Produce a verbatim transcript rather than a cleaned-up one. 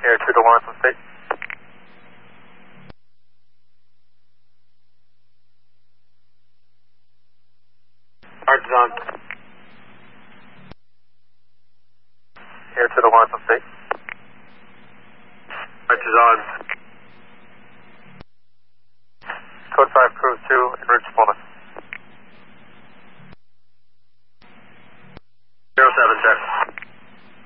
Air two to Lawrence State. Arch is on. Air two to Lawrence State. Arch is on. Code five, Cruise two, enrich bonus.